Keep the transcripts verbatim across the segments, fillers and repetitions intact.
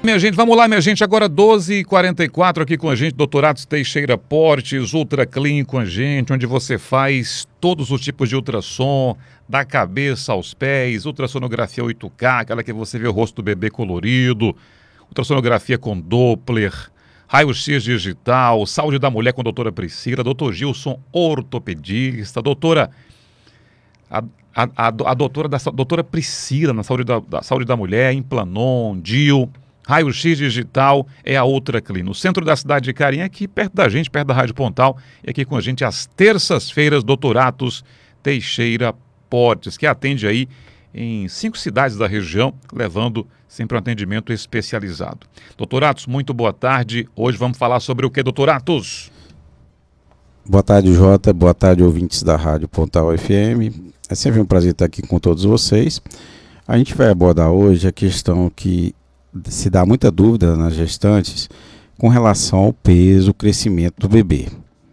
minha gente, vamos lá, minha gente, agora doze e quarenta e quatro aqui com a gente, doutor Atos Teixeira Portes, Ultra Clean com a gente, onde você faz todos os tipos de ultrassom, da cabeça aos pés, ultrassonografia oito K, aquela que você vê o rosto do bebê colorido, ultrassonografia com Doppler, raio-x digital, saúde da mulher com a doutora Priscila, doutor Gilson, ortopedista, doutora... A, a, a, a doutora, da, doutora Priscila, na saúde da, da saúde da mulher, Implanon, D I U, raio-x digital, é a Ultra Clean. No centro da cidade de Carinha, aqui perto da gente, perto da Rádio Pontal, e aqui com a gente às terças-feiras, doutor Atos Teixeira Portes, que atende aí em cinco cidades da região, levando sempre um atendimento especializado. doutor Atos, muito boa tarde. Hoje vamos falar sobre o que, doutor Atos? Boa tarde, Jota. Boa tarde, ouvintes da Rádio Pontal F M. É sempre um prazer estar aqui com todos vocês. A gente vai abordar hoje a questão que se dá muita dúvida nas gestantes com relação ao peso, o crescimento do bebê.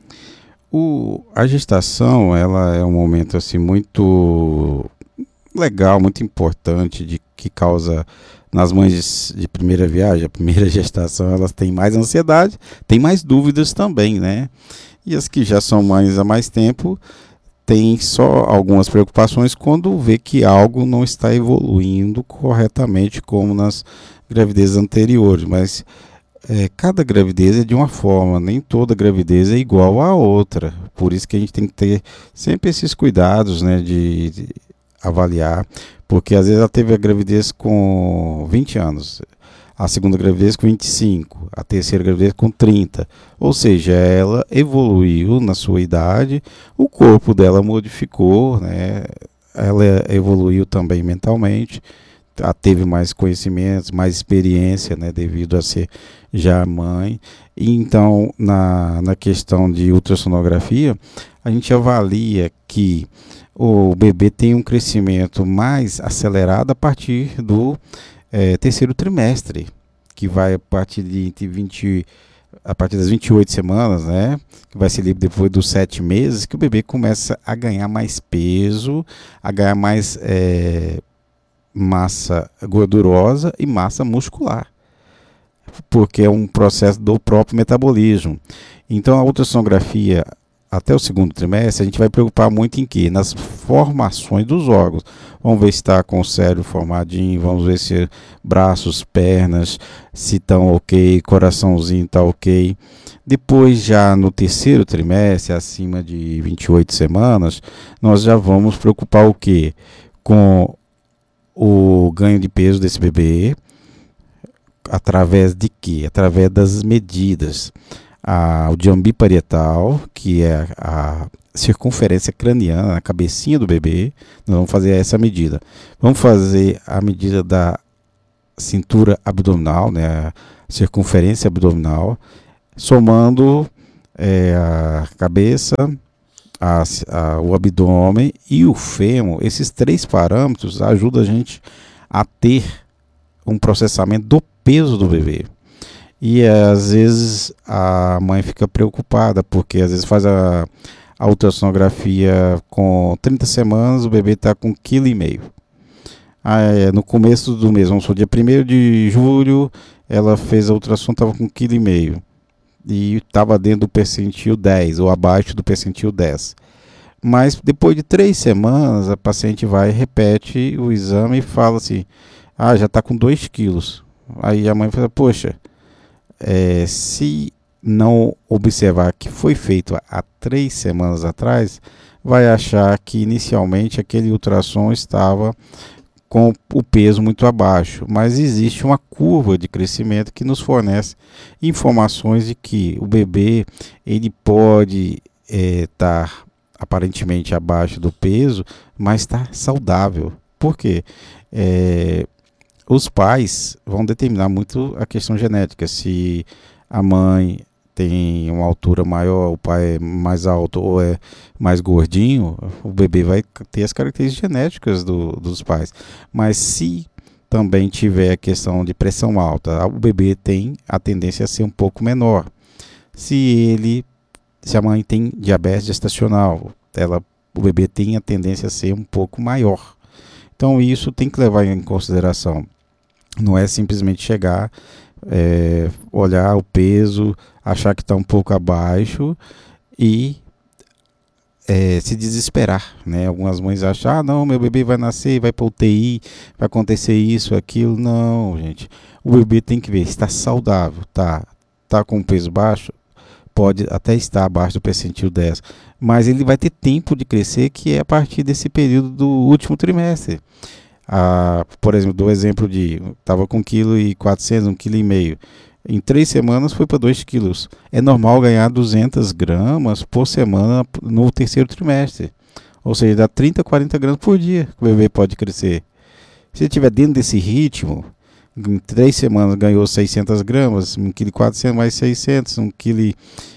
O, a gestação, ela é um momento assim muito legal, muito importante, de, que causa nas mães de, de primeira viagem, a primeira gestação, elas têm mais ansiedade, têm mais dúvidas também, né? E as que já são mães há mais tempo têm só algumas preocupações quando vê que algo não está evoluindo corretamente como nas gravidezes anteriores, mas é, cada gravidez é de uma forma, nem toda gravidez é igual à outra, por isso que a gente tem que ter sempre esses cuidados, né, de, de avaliar, porque às vezes ela teve a gravidez com vinte anos, a segunda gravidez com vinte e cinco, a terceira gravidez com trinta, ou seja, ela evoluiu na sua idade, o corpo dela modificou, né? Ela evoluiu também mentalmente, teve mais conhecimentos, mais experiência, né? Devido a ser já mãe. E então, na, na questão de ultrassonografia, a gente avalia que o bebê tem um crescimento mais acelerado a partir do É, terceiro trimestre, que vai a partir de entre vinte, a partir das vinte e oito semanas, né, que vai ser livre depois dos sete meses, que o bebê começa a ganhar mais peso, a ganhar mais é, massa gordurosa e massa muscular, porque é um processo do próprio metabolismo. Então a ultrassonografia até o segundo trimestre, a gente vai preocupar muito em quê? Nas formações dos órgãos. Vamos ver se está com o cérebro formadinho, vamos ver se braços, pernas, se estão ok, coraçãozinho está ok. Depois, já no terceiro trimestre, acima de vinte e oito semanas, nós já vamos preocupar o quê? Com o ganho de peso desse bebê, através de quê? Através das medidas. A, o diâmetro biparietal, que é a circunferência craniana, a cabecinha do bebê, nós vamos fazer essa medida. Vamos fazer a medida da cintura abdominal, né, a circunferência abdominal, somando é, a cabeça, a, a, o abdômen e o fêmur. Esses três parâmetros ajudam a gente a ter um processamento do peso do bebê. E às vezes a mãe fica preocupada, porque às vezes faz a, a ultrassonografia com trinta semanas, o bebê está com um vírgula cinco quilos. Ah, no começo do mês, vamos supor, dia primeiro de julho, ela fez a ultrassom, estava com um vírgula cinco quilos. E estava dentro do percentil dez, ou abaixo do percentil dez. Mas depois de três semanas, a paciente vai, repete o exame e fala assim, ah, já está com dois quilos. Aí a mãe fala, poxa... É, se não observar que foi feito há três semanas atrás, vai achar que inicialmente aquele ultrassom estava com o peso muito abaixo, mas existe uma curva de crescimento que nos fornece informações de que o bebê ele pode estar é, aparentemente abaixo do peso, mas está saudável. Por quê? É, os pais vão determinar muito a questão genética. Se a mãe tem uma altura maior, o pai é mais alto ou é mais gordinho, o bebê vai ter as características genéticas do, dos pais. Mas se também tiver a questão de pressão alta, o bebê tem a tendência a ser um pouco menor. Se ele, se a mãe tem diabetes gestacional, ela, o bebê tem a tendência a ser um pouco maior. Então isso tem que levar em consideração. Não é simplesmente chegar é, olhar o peso, achar que está um pouco abaixo e é, se desesperar, né? Algumas mães acham, ah, não, meu bebê vai nascer, vai para U T I, vai acontecer isso, aquilo. Não, gente. O bebê tem que ver, está saudável, tá, tá com peso baixo, pode até estar abaixo do percentil dez, mas ele vai ter tempo de crescer, que é a partir desse período do último trimestre. Ah, por exemplo, dou exemplo de, estava com um vírgula quatro quilos, um vírgula cinco quilo. Em três semanas foi para dois quilos. É normal ganhar duzentas gramas por semana no terceiro trimestre. Ou seja, dá trinta, quarenta gramas por dia que o bebê pode crescer. Se ele estiver dentro desse ritmo, em três semanas ganhou seiscentas gramas, um vírgula quatrocentos mais seiscentos, um vírgula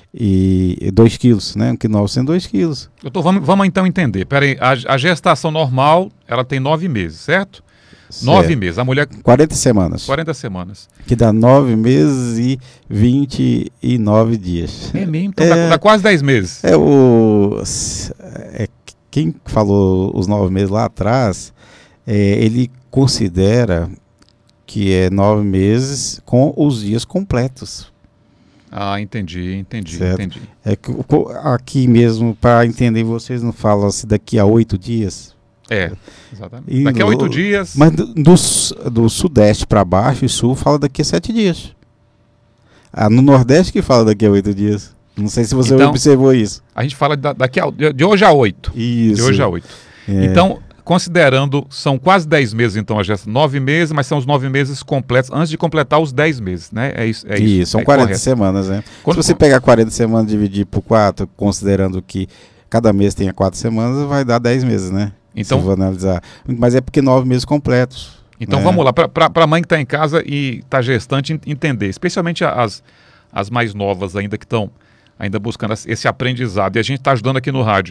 e dois quilos, né? um vírgula novecentos, dois quilos. Doutor, vamos, vamos então entender. Peraí, a, a gestação normal, ela tem nove meses, certo? Certo. Nove meses. A mulher... quarenta semanas. quarenta semanas. Que dá nove meses e vinte e nove dias. É mesmo? Então é, dá, dá quase dez meses. É o... É, quem falou os nove meses lá atrás, é, ele considera que é nove meses com os dias completos. Ah, entendi, entendi, certo? entendi. É que, aqui mesmo, para entender, vocês não falam assim daqui a oito dias? É, exatamente. E daqui a no, oito dias... Mas do, do, do sudeste para baixo e sul fala daqui a sete dias. Ah, no nordeste que fala daqui a oito dias. Não sei se você então, observou isso. A gente fala da, daqui a, de hoje a oito. Isso. De hoje a oito. É. Então, considerando, são quase dez meses, então, a gestação. Nove meses, mas são os nove meses completos, antes de completar os dez meses, né? É isso. É isso, isso são é quarenta correto. semanas, né? Quando, se você pegar quarenta semanas e dividir por quatro, considerando que cada mês tenha quatro semanas, vai dar dez meses, né? Então, se eu vou analisar. Mas é porque nove meses completos. Então, né? vamos lá, para a mãe que está em casa e está gestante entender, especialmente as, as mais novas ainda que estão ainda buscando esse aprendizado, e a gente está ajudando aqui no rádio.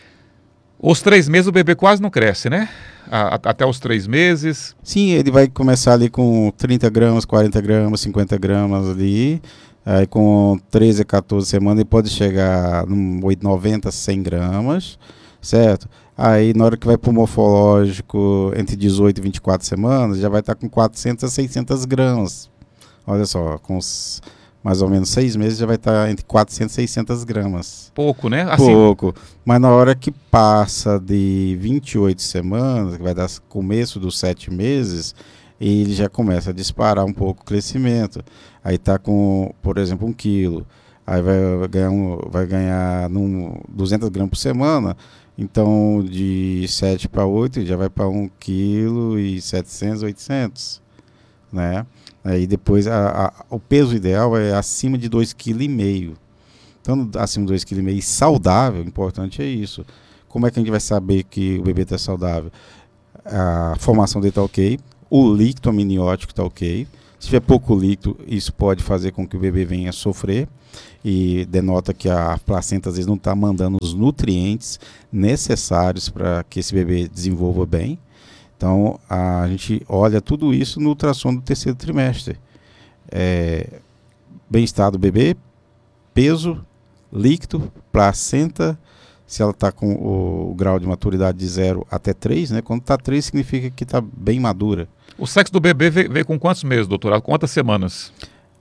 Os três meses o bebê quase não cresce, né? A, a, até os três meses. Sim, ele vai começar ali com trinta gramas, quarenta gramas, cinquenta gramas ali. Aí com treze a quatorze semanas ele pode chegar em noventa, cem gramas, certo? Aí na hora que vai para o morfológico, entre dezoito e vinte e quatro semanas, já vai estar com quatrocentas a seiscentas gramas. Olha só, com os mais ou menos seis meses já vai estar entre quatrocentas e seiscentas gramas. Pouco, né? Assim... Pouco. Mas na hora que passa de vinte e oito semanas, que vai dar começo dos sete meses, ele já começa a disparar um pouco o crescimento. Aí está com, por exemplo, um quilo. Aí vai ganhar, um, vai ganhar num, duzentas gramas por semana. Então, de sete para oito, já vai para um quilo e setecentos, oitocentos, né? Aí depois, a, a, o peso ideal é acima de dois vírgula cinco quilos. Então, acima de dois vírgula cinco quilos saudável, o importante é isso. Como é que a gente vai saber que o bebê está saudável? A formação dele está ok, o líquido amniótico está ok. Se tiver pouco líquido, isso pode fazer com que o bebê venha a sofrer e denota que a placenta às vezes não está mandando os nutrientes necessários para que esse bebê desenvolva bem. Então, a gente olha tudo isso no ultrassom do terceiro trimestre. É, bem-estar do bebê, peso, líquido, placenta, se ela está com o, o grau de maturidade de zero até três, né? Quando está três significa que está bem madura. O sexo do bebê veio, veio com quantos meses, doutor? Quantas semanas?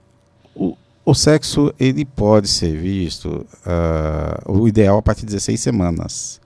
O, o sexo, ele pode ser visto, uh, o ideal a partir de dezesseis semanas.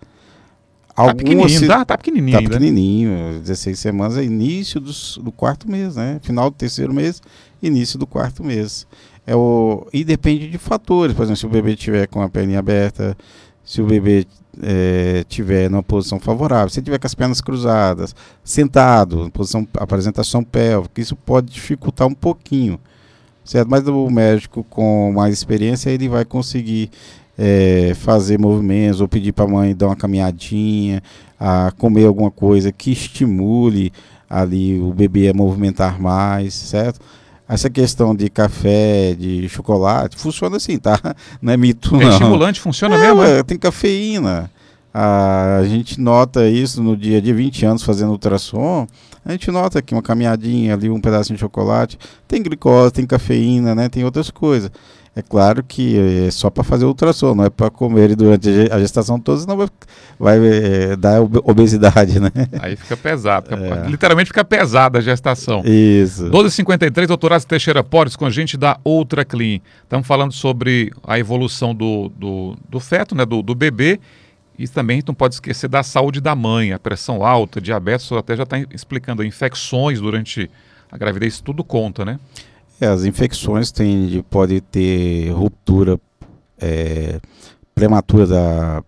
Tá pequenininho, se... tá, tá pequenininho Tá ainda. pequenininho, dezesseis semanas é início do, do quarto mês, né? Final do terceiro mês, início do quarto mês. É o, e depende de fatores, por exemplo, se o bebê tiver com a perninha aberta, se o bebê é, tiver numa posição favorável, se ele tiver com as pernas cruzadas, sentado, posição, apresentação pélvica, isso pode dificultar um pouquinho, certo? Mas o médico com mais experiência, ele vai conseguir é, fazer movimentos, ou pedir para a mãe dar uma caminhadinha, a comer alguma coisa que estimule ali o bebê a movimentar mais, certo? Essa questão de café, de chocolate, funciona assim, tá? Não é mito, não. É estimulante, funciona é, mesmo? Ué, tem cafeína. A, a gente nota isso no dia de vinte anos fazendo ultrassom, a gente nota que uma caminhadinha ali, um pedacinho de chocolate, tem glicose, tem cafeína, né, tem outras coisas. É claro que é só para fazer ultrassom, não é para comer ele durante a gestação toda, senão vai, vai é, dar obesidade, né? Aí fica pesado, fica, é. literalmente fica pesada a gestação. Isso. doze e cinquenta e três, doutor Teixeira Portes, com a gente da Outra Clean. Estamos falando sobre a evolução do, do, do feto, né, do, do bebê, e também a gente não pode esquecer da saúde da mãe, a pressão alta, diabetes, o senhor até já está explicando, infecções durante a gravidez, tudo conta, né? É, as infecções têm, pode ter ruptura é, prematura da,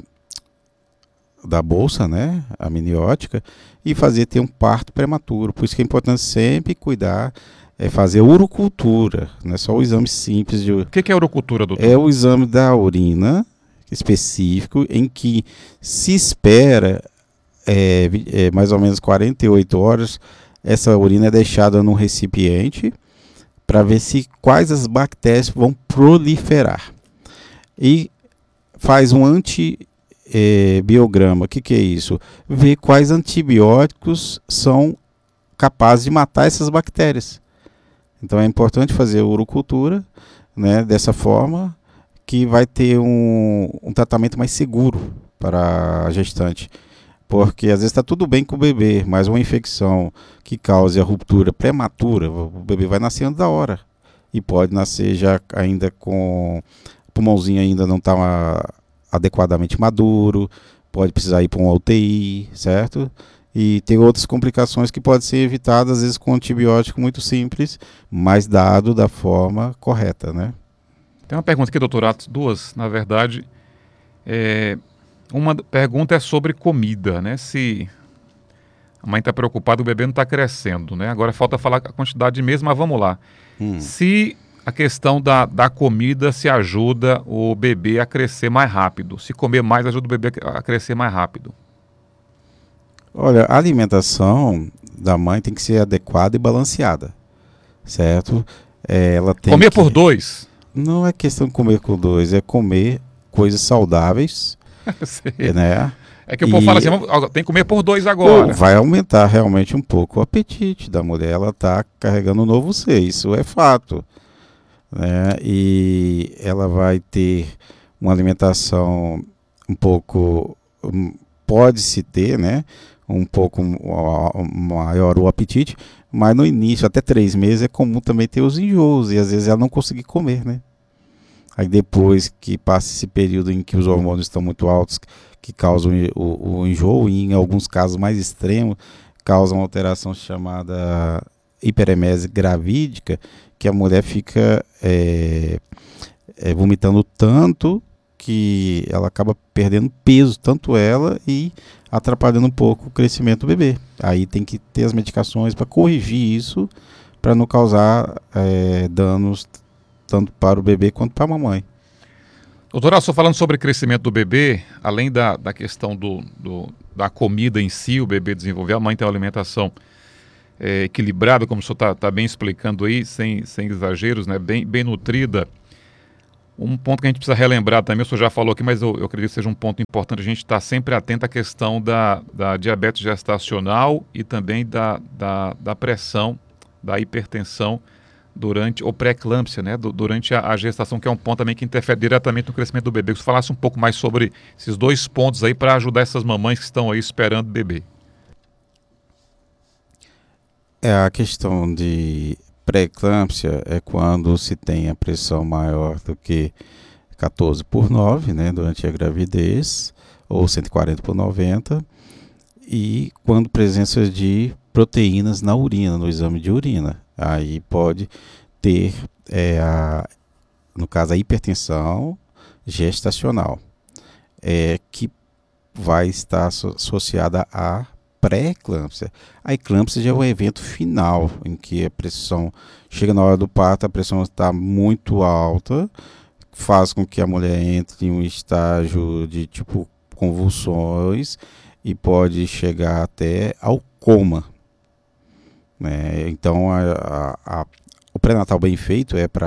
da bolsa, né, amniótica, e fazer ter um parto prematuro. Por isso que é importante sempre cuidar, é fazer urocultura, não é só o exame simples. De, o que, que é urocultura, doutor? É o exame da urina específico em que se espera é, é, mais ou menos quarenta e oito horas, essa urina é deixada num recipiente para ver se quais as bactérias vão proliferar. E faz um antibiograma. O que, que é isso? Ver quais antibióticos são capazes de matar essas bactérias. Então é importante fazer urocultura, né, dessa forma, que vai ter um, um tratamento mais seguro para a gestante. Porque às vezes está tudo bem com o bebê, mas uma infecção que cause a ruptura prematura, o bebê vai nascer antes da hora. E pode nascer já ainda com o pulmãozinho ainda não está adequadamente maduro, pode precisar ir para uma U T I, certo? E tem outras complicações que podem ser evitadas, às vezes com um antibiótico muito simples, mas dado da forma correta, né? Tem uma pergunta aqui, doutor Atos, duas, na verdade. É... Uma pergunta é sobre comida, né? Se a mãe está preocupada, o bebê não está crescendo, né? Agora falta falar a quantidade mesmo, mas vamos lá. Hum. Se a questão da, da comida se ajuda o bebê a crescer mais rápido, se comer mais ajuda o bebê a crescer mais rápido. Olha, a alimentação da mãe tem que ser adequada e balanceada, certo? É, ela tem comer que... por dois? Não é questão de comer por dois, é comer coisas saudáveis. Né? É que o povo e... fala assim, tem que comer por dois agora. Vai aumentar realmente um pouco o apetite da mulher, ela está carregando um novo ser, isso é fato. Né? E ela vai ter uma alimentação um pouco, pode-se ter, né? Um pouco maior o apetite, mas no início, até três meses, é comum também ter os enjoos e às vezes ela não conseguir comer, né? Aí depois que passa esse período em que os hormônios estão muito altos, que causam o, o enjoo, e em alguns casos mais extremos, causam uma alteração chamada hiperemese gravídica, que a mulher fica é, é, vomitando tanto que ela acaba perdendo peso, tanto ela, e atrapalhando um pouco o crescimento do bebê. Aí tem que ter as medicações para corrigir isso, para não causar é, danos tanto para o bebê quanto para a mamãe. Doutora, só falando sobre crescimento do bebê, além da, da questão do, do, da comida em si, o bebê desenvolver, a mãe tem uma alimentação é, equilibrada, como o senhor está tá bem explicando aí, sem, sem exageros, né, bem, bem nutrida. Um ponto que a gente precisa relembrar também, o senhor já falou aqui, mas eu, eu acredito que seja um ponto importante, a gente estar tá sempre atento à questão da, da diabetes gestacional e também da, da, da pressão, da hipertensão, durante, ou pré-eclâmpsia, né, durante a, a gestação, que é um ponto também que interfere diretamente no crescimento do bebê. Que você falasse um pouco mais sobre esses dois pontos aí para ajudar essas mamães que estão aí esperando o bebê. É, a questão de pré-eclâmpsia é quando se tem a pressão maior do que quatorze por nove, né, durante a gravidez, ou cento e quarenta por noventa, e quando presença de proteínas na urina, no exame de urina. Aí pode ter, é, a, no caso, a hipertensão gestacional, é, que vai estar associada à pré-eclâmpsia. A eclâmpsia já é o evento final, em que a pressão chega na hora do parto, a pressão está muito alta, faz com que a mulher entre em um estágio de tipo convulsões e pode chegar até ao coma. É, então a, a, a, o pré-natal bem feito é para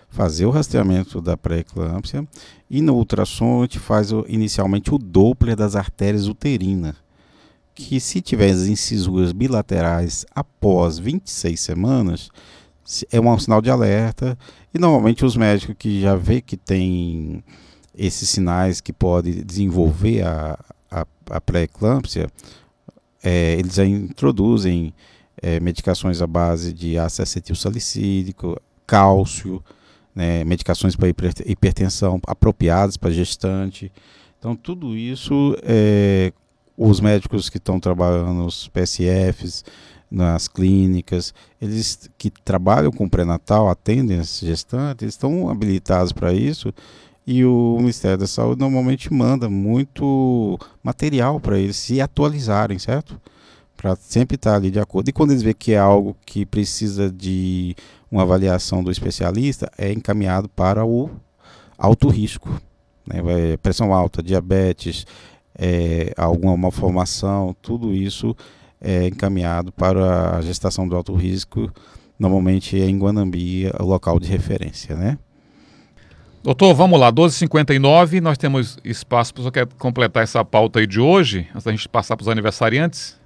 fazer o rastreamento da pré-eclâmpsia, e no ultrassom a gente faz o, inicialmente o Doppler das artérias uterinas, que se tiver as incisuras bilaterais após vinte e seis semanas, é um sinal de alerta, e normalmente os médicos que já vê que tem esses sinais que pode desenvolver a, a, a pré-eclâmpsia, é, eles já introduzem é, medicações à base de ácido acetil salicílico, cálcio, né, medicações para hipertensão apropriadas para gestante. Então tudo isso, é, os médicos que estão trabalhando nos P S Fs, nas clínicas, eles que trabalham com pré-natal, atendem as gestantes, eles estão habilitados para isso, e o Ministério da Saúde normalmente manda muito material para eles se atualizarem, certo? Para sempre estar ali de acordo. E quando eles veem que é algo que precisa de uma avaliação do especialista, é encaminhado para o alto risco, né? Pressão alta, diabetes, é, alguma malformação, tudo isso é encaminhado para a gestação do alto risco, normalmente é em Guanambi, o local de referência, né? Doutor, vamos lá, doze e cinquenta e nove, nós temos espaço para você quer completar essa pauta aí de hoje, antes da gente passar para os aniversariantes?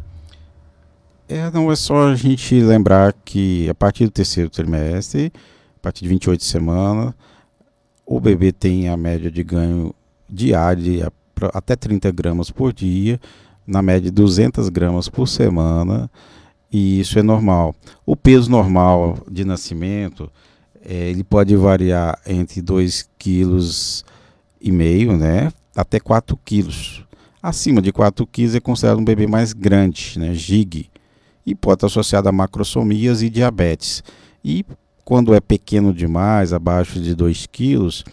É, não é só a gente lembrar que a partir do terceiro trimestre, a partir de vinte e oito semanas, o bebê tem a média de ganho diário de até trinta gramas por dia, na média de duzentas gramas por semana, e isso é normal. O peso normal de nascimento, é, ele pode variar entre dois vírgula cinco quilos, né, até quatro quilos. Acima de quatro quilos é considerado um bebê mais grande, né, gig, e pode estar associado a macrosomias e diabetes. E quando é pequeno demais, abaixo de dois quilos,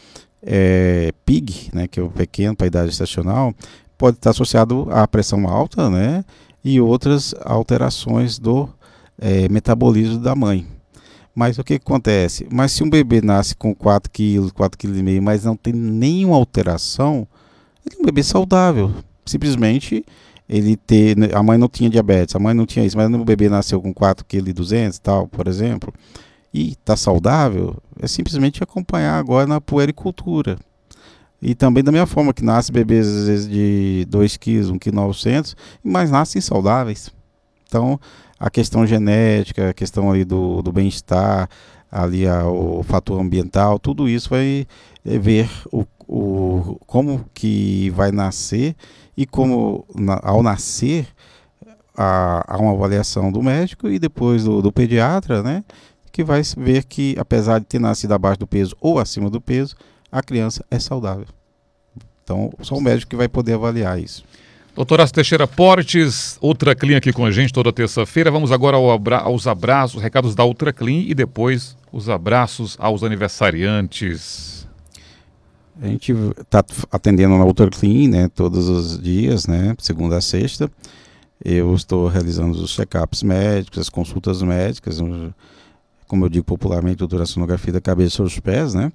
é, P I G, né, que é o pequeno para a idade gestacional, pode estar associado à pressão alta, né, e outras alterações do é, metabolismo da mãe. Mas o que, que acontece? Mas se um bebê nasce com quatro quilos, quatro vírgula cinco quilos, mas não tem nenhuma alteração, ele é um bebê saudável. Simplesmente ele ter, a mãe não tinha diabetes, a mãe não tinha isso, mas o bebê nasceu com quatro vírgula duzentos quilos, tal, por exemplo, e está saudável, é simplesmente acompanhar agora na puericultura. E também da mesma forma que nasce bebês às vezes de dois quilos, um vírgula novecentos quilos, mas nascem saudáveis. Então, a questão genética, a questão ali do, do bem-estar, ali a, o fator ambiental, tudo isso vai é, ver o, o, como que vai nascer e como, na, ao nascer, há, há uma avaliação do médico e depois do, do pediatra, né, que vai ver que, apesar de ter nascido abaixo do peso ou acima do peso, a criança é saudável. Então, só o médico que vai poder avaliar isso. Doutor Horácio Teixeira Portes, Ultraclin aqui com a gente toda terça-feira. Vamos agora ao abra- aos abraços, recados da Ultraclin e depois os abraços aos aniversariantes. A gente está atendendo na Ultraclin, né, todos os dias, né, segunda a sexta. Eu estou realizando os check-ups médicos, as consultas médicas, como eu digo popularmente, ultrassonografia da cabeça aos pés, né?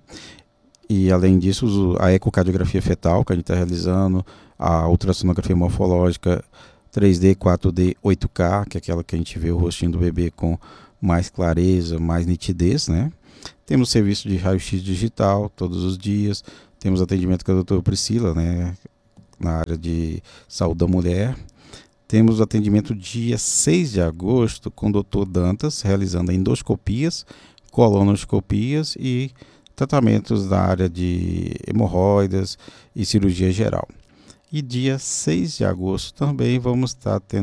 E além disso, a ecocardiografia fetal que a gente está realizando, a ultrassonografia morfológica três D, quatro D, oito K, que é aquela que a gente vê o rostinho do bebê com mais clareza, mais nitidez, né? Temos serviço de raio-x digital todos os dias, temos atendimento com a doutora Priscila, né, na área de saúde da mulher. Temos o atendimento dia seis de agosto com o doutor Dantas, realizando endoscopias, colonoscopias e tratamentos da área de hemorroidas e cirurgia geral. E dia seis de agosto também vamos estar tendo